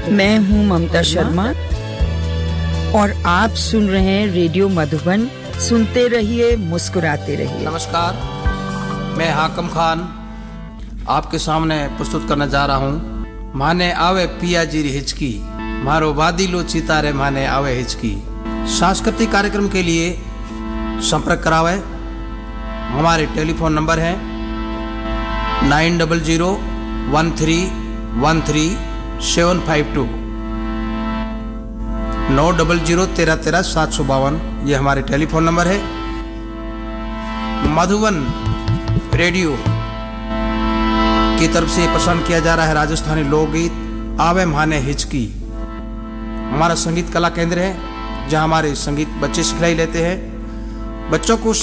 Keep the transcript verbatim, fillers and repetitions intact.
मैं हूं ममता शर्मा और आप सुन रहे हैं रेडियो मधुबन। सुनते रहिए, मुस्कुराते रहिए। नमस्कार, मैं हाकम खान आपके सामने प्रस्तुत करने जा रहा हूँ माने आवे पिया जी हिचकी, मारो वादिलो चितारे माने आवे हिचकी। सांस्कृतिक कार्यक्रम के लिए संपर्क करावे। हमारे टेलीफोन नंबर है nine double zero one three one three seven five to, now double zero तेरह तेरह सात सौ बावन। ये हमारे टेलीफोन नंबर है। मधुबन रेडियो की तरफ से पसंद किया जा रहा है राजस्थानी लोकगीत आवे माने हिचकी। हमारा संगीत कला केंद्र है जहां हमारे संगीत बच्चे सिखलाई लेते हैं। बच्चों को